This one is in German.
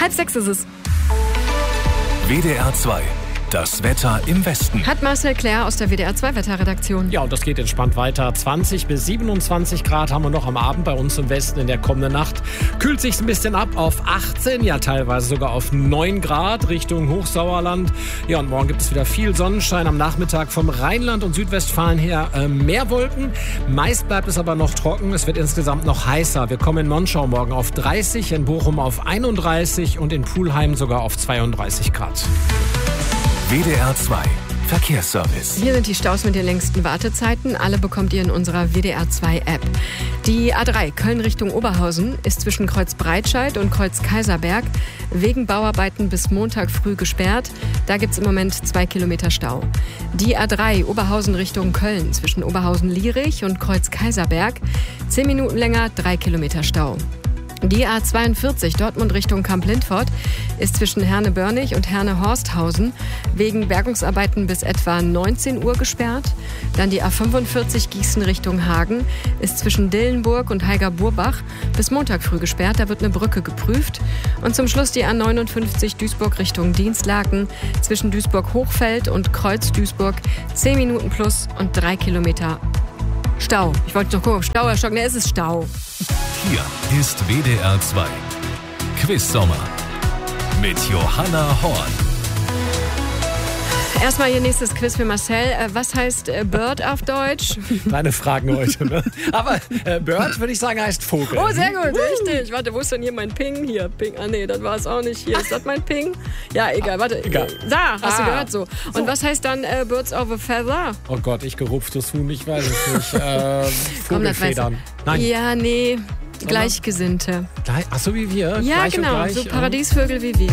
5:30 ist es. WDR 2. Das Wetter im Westen. Hat Marcel Claire aus der WDR 2 Wetterredaktion. Ja, und das geht entspannt weiter. 20 bis 27 Grad haben wir noch am Abend bei uns im Westen in der kommenden Nacht. Kühlt sich ein bisschen ab auf 18, ja teilweise sogar auf 9 Grad Richtung Hochsauerland. Ja, und morgen gibt es wieder viel Sonnenschein. Am Nachmittag vom Rheinland und Südwestfalen her mehr Wolken. Meist bleibt es aber noch trocken. Es wird insgesamt noch heißer. Wir kommen in Monschau morgen auf 30, in Bochum auf 31 und in Pulheim sogar auf 32 Grad. WDR 2 Verkehrsservice. Hier sind die Staus mit den längsten Wartezeiten. Alle bekommt ihr in unserer WDR 2 App. Die A3 Köln Richtung Oberhausen ist zwischen Kreuz Breitscheid und Kreuz Kaiserberg wegen Bauarbeiten bis Montag früh gesperrt. Da gibt es im Moment 2 Kilometer Stau. Die A3 Oberhausen Richtung Köln zwischen Oberhausen-Lierich und Kreuz Kaiserberg 10 Minuten länger, 3 Kilometer Stau. Die A42 Dortmund Richtung Kamp-Lintfort ist zwischen Herne-Börnig und Herne-Horsthausen wegen Bergungsarbeiten bis etwa 19 Uhr gesperrt. Dann die A45 Gießen Richtung Hagen ist zwischen Dillenburg und Heiger-Burbach bis Montag früh gesperrt. Da wird eine Brücke geprüft. Und zum Schluss die A59 Duisburg Richtung Dienstlaken zwischen Duisburg-Hochfeld und Kreuz-Duisburg 10 Minuten plus und 3 Kilometer Stau. Ich wollte noch gucken, ob Stau erstocken. Es ist Stau. Hier ist WDR 2 Quiz-Sommer mit Johanna Horn. Erstmal ihr nächstes Quiz für Marcel. Was heißt Bird auf Deutsch? Deine Fragen heute, ne? Aber Bird, würde ich sagen, heißt Vogel. Oh, sehr gut, richtig. Warte, wo ist denn hier mein Ping? Hier, Ping. Ah, nee, das war es auch nicht. Hier, ist das mein Ping? Ja, egal, warte. Egal. Da, hast du gehört so. Und was heißt dann Birds of a Feather? Oh Gott, ich gerupftes Huhn, ich weiß es nicht. Komm, das weißt Vogelfedern. du. Nein. Ja, nee. Gleichgesinnte. Ach so wie wir? Ja, gleich genau. und gleich. So Paradiesvögel wie wir.